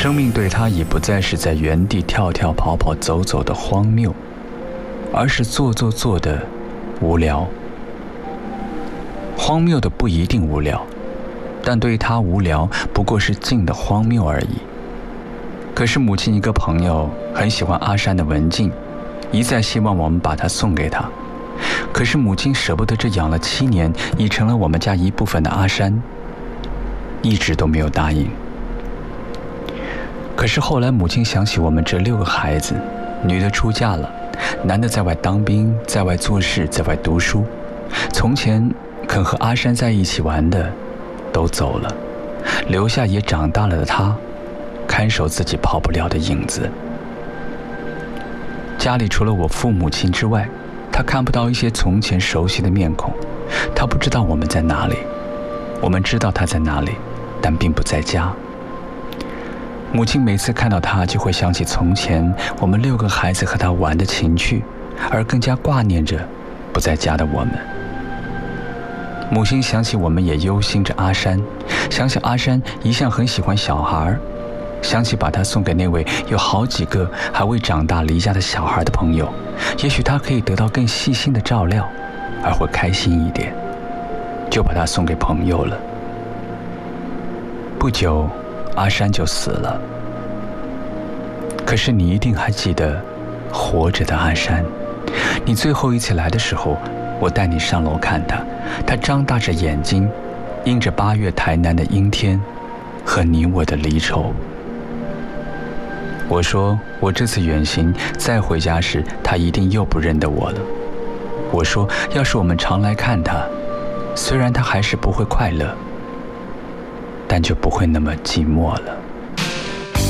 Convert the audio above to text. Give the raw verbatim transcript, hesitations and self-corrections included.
生命对他已不再是在原地跳跳跑跑走走的荒谬，而是做做做的无聊。荒谬的不一定无聊，但对于他无聊不过是静的荒谬而已。可是母亲一个朋友很喜欢阿山的文静，一再希望我们把它送给他。可是母亲舍不得这养了七年已成了我们家一部分的阿山，一直都没有答应。可是后来母亲想起我们这六个孩子，女的出嫁了，男的在外当兵，在外做事，在外读书。从前肯和阿山在一起玩的都走了，留下也长大了的他，看守自己跑不了的影子。家里除了我父母亲之外，他看不到一些从前熟悉的面孔，他不知道我们在哪里，我们知道他在哪里，但并不在家。母亲每次看到他，就会想起从前我们六个孩子和他玩的情趣，而更加挂念着不在家的我们。母亲想起我们，也忧心着阿山，想想阿山一向很喜欢小孩，想起把他送给那位有好几个还未长大离家的小孩的朋友，也许他可以得到更细心的照料，而会开心一点，就把他送给朋友了。不久阿山就死了。可是你一定还记得活着的阿山，你最后一次来的时候，我带你上楼看他，他张大着眼睛，映着八月台南的阴天和你我的离愁。我说我这次远行再回家时，他一定又不认得我了。我说要是我们常来看他，虽然他还是不会快乐，但就不会那么寂寞了。